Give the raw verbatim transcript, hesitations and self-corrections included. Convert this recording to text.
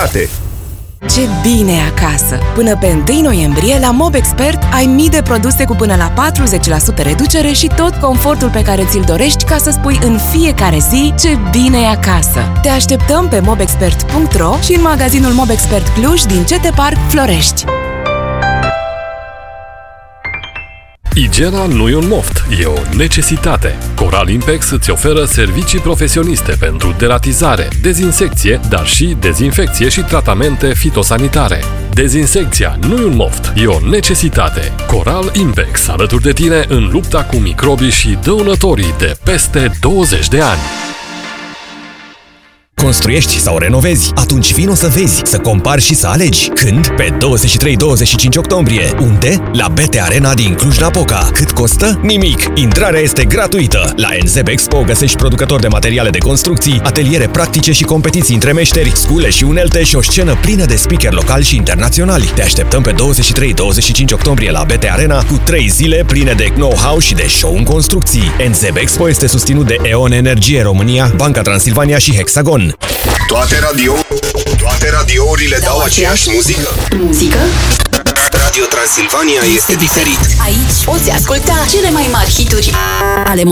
necesitate. Ce bine e acasă! Până pe întâi noiembrie, la Mobexpert ai mii de produse cu până la patruzeci la sută reducere și tot confortul pe care ți-l dorești ca să spui în fiecare zi ce bine e acasă. Te așteptăm pe mobexpert punct ro și în magazinul Mobexpert Cluj din C T Park Florești. Igiena nu e un moft, e o necesitate. Coral Impex îți oferă servicii profesioniste pentru deratizare, dezinsecție, dar și dezinfecție și tratamente fitosanitare. Dezinsecția nu e un moft, e o necesitate. Coral Impex, alături de tine în lupta cu microbii și dăunătorii de peste douăzeci de ani. Construiești sau renovezi? Atunci vino să vezi, să compari și să alegi. Când? Pe douăzeci și trei douăzeci și cinci octombrie. Unde? La B T Arena din Cluj-Napoca. Cât costă? Nimic! Intrarea este gratuită. La N Z B Expo găsești producători de materiale de construcții, ateliere practice și competiții între meșteri, scule și unelte și o scenă plină de speaker locali și internaționali. Te așteptăm pe douăzeci și trei douăzeci și cinci octombrie la B T Arena cu trei zile pline de know-how și de show în construcții. N Z B Expo este susținut de E O N Energie România, Banca Transilvania și Hexagon. Toate radio, toate radiourile dau aceeași muzică. Muzică? Radio Transilvania este diferit. Aici poți asculta cele mai mari hituri ale